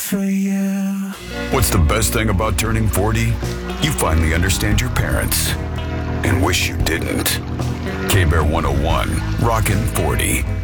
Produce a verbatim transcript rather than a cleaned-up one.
for you. What's the best thing about turning forty? You finally understand your parents and wish you didn't. K-Bear one oh one, Rockin' forty.